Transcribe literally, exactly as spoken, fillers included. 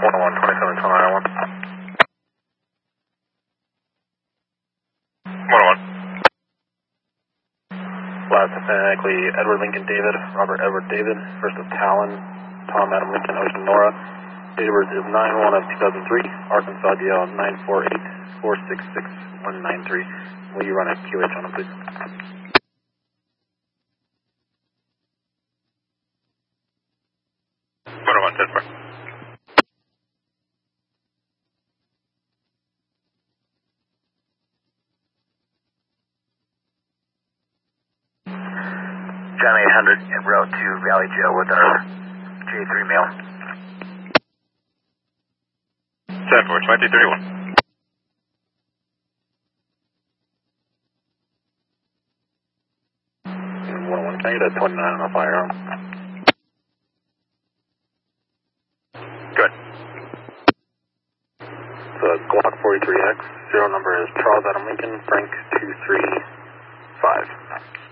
one oh one, twenty-seven, two nine one. one oh one. Last phonetically Edward Lincoln David, Robert Edward David, first of Talon, Tom Adam Lincoln, Ocean Nora. Date of birth is nine one of two thousand three, Arkansas D L nine four eight, four six six, one nine three. Will you run a Q H on him, please? one oh one, ten four. John eight hundred en route to Valley Jail with our J three mail. ten four, twenty thirty-one. one oh one, can I get a twenty-nine on a firearm? Good. So Glock forty-three X, serial number is Charles Adam Lincoln, Frank two three five.